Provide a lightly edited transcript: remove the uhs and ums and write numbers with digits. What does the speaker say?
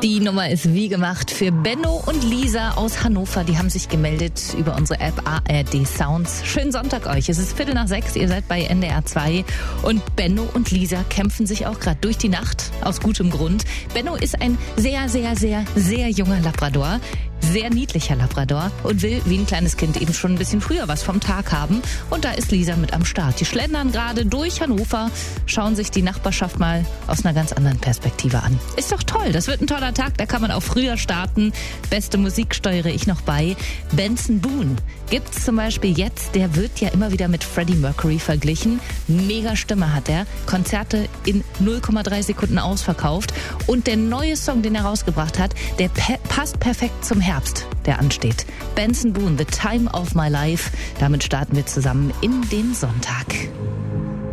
Die Nummer ist wie gemacht für Benno und Lisa aus Hannover. Die haben sich gemeldet über unsere App ARD Sounds. Schönen Sonntag euch. Es ist 5:45, ihr seid bei NDR 2. Und Benno und Lisa kämpfen sich auch gerade durch die Nacht, aus gutem Grund. Benno ist ein sehr, sehr, sehr, sehr junger Labrador. Sehr niedlicher Labrador und will wie ein kleines Kind eben schon ein bisschen früher was vom Tag haben. Und da ist Lisa mit am Start. Die schlendern gerade durch Hannover, schauen sich die Nachbarschaft mal aus einer ganz anderen Perspektive an. Ist doch toll, das wird ein toller Tag, da kann man auch früher starten. Beste Musik steuere ich noch bei. Benson Boone gibt's zum Beispiel jetzt, der wird ja immer wieder mit Freddie Mercury verglichen. Mega Stimme hat er, Konzerte in 0,3 Sekunden ausverkauft. Und der neue Song, den er rausgebracht hat, der passt perfekt zum Herbst, der ansteht. Benson Boone, The Time of My Life. Damit starten wir zusammen in den Sonntag.